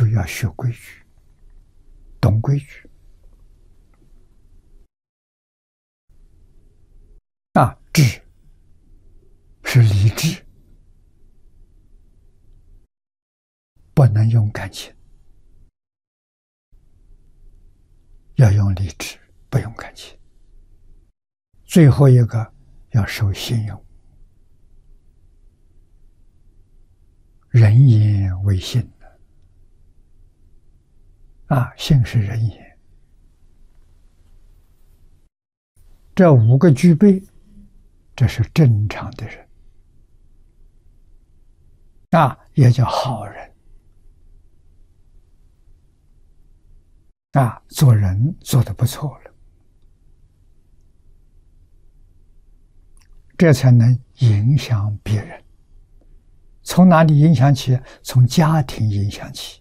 就要学规矩，懂规矩。智是理智，不能用感情，要用理智，不用感情。最后一个要守信用，人言为信信是人言。这5个具备，这是正常的人也叫好人做人做得不错了，这才能影响别人。从哪里影响起？从家庭影响起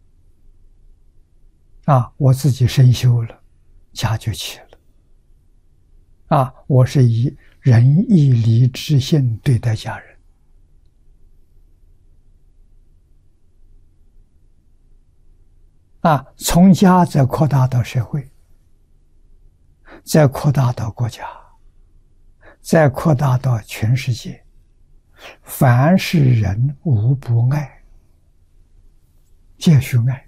我自己身修了，家就起了我是以仁义礼智信对待家人从家再扩大到社会，再扩大到国家，再扩大到全世界，凡是人无不爱，皆须爱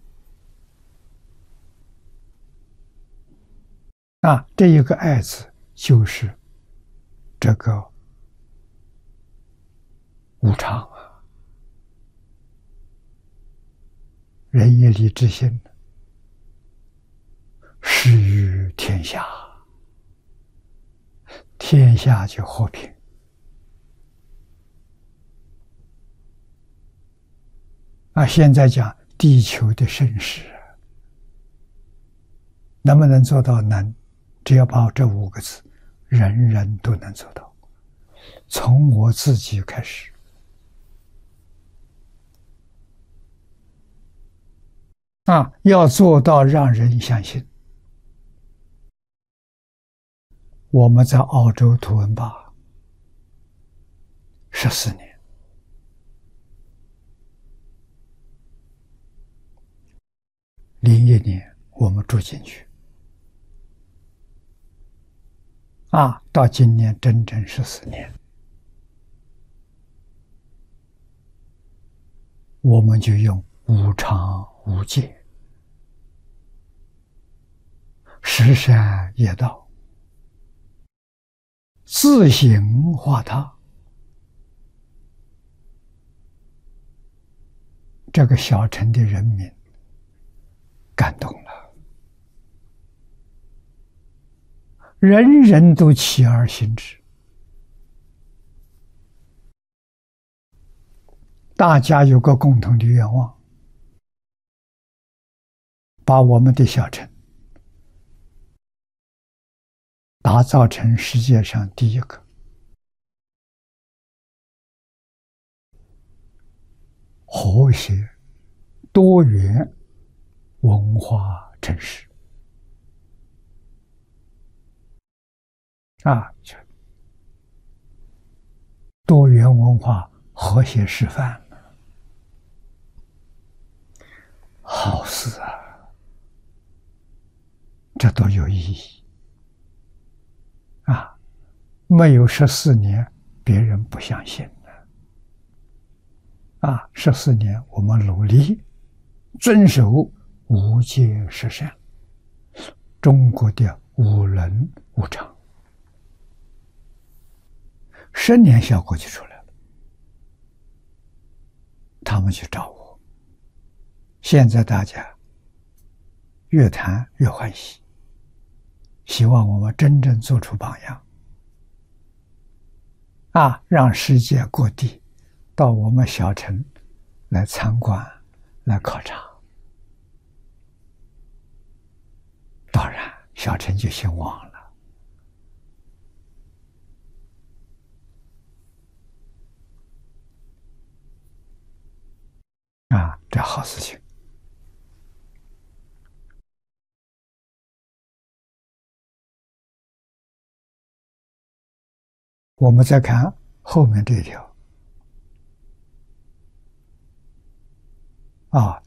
这一个爱字就是这个无常仁义礼智信施于天下，天下就和平现在讲地球的盛世，能不能做到？能，只要把这5个字，人人都能做到，从我自己开始要做到让人相信。我们在澳洲图文坝14年，01年我们住进去到今年整整14年，我们就用无常无界，十善业道，自行化他。这个小城的人民感动了，人人都起而行之，大家有个共同的愿望，把我们的小城打造成世界上第一个和谐多元文化城市多元文化和谐示范，好事这都有意义没有14年，别人不相信14年我们努力遵守无戒十善，中国的五伦五常，10年效果就出来了。他们去找我，现在大家越谈越欢喜，希望我们真正做出榜样让世界各地到我们小城来参观来考察，当然小城就兴旺了这好事情。我们再看后面这一条